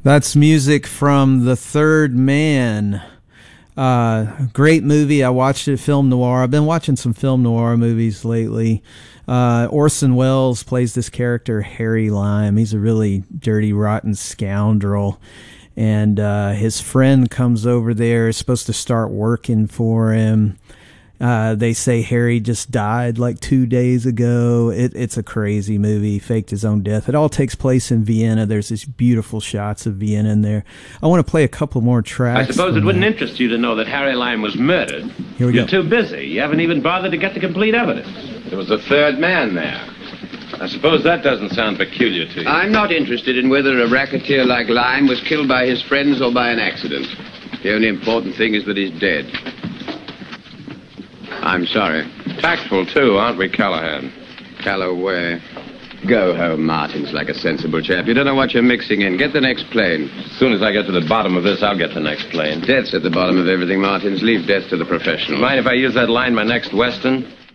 That's music from The Third Man. Great movie. I watched it, film noir. I've been watching some film noir movies lately. Orson Welles plays this character, Harry Lime. He's a really dirty, rotten scoundrel. And his friend comes over there, is supposed to start working for him. They say Harry just died like 2 days ago. It's a crazy movie. He faked his own death. It all takes place in Vienna. There's these beautiful shots of Vienna in there. I want to play a couple more tracks. I suppose it wouldn't interest you to know that Harry Lime was murdered. Here we go. You're too busy. You haven't even bothered to get the complete evidence. There was a third man there. I suppose that doesn't sound peculiar to you. I'm not interested in whether a racketeer like Lime was killed by his friends or by an accident. The only important thing is that he's dead. I'm sorry. Tactful, too, aren't we, Callahan? Calloway. Go home, Martin's like a sensible chap. You don't know what you're mixing in. Get the next plane. As soon as I get to the bottom of this, I'll get the next plane. Death's at the bottom of everything, Martins. Leave death to the professionals. Mind if I use that line in my next Western?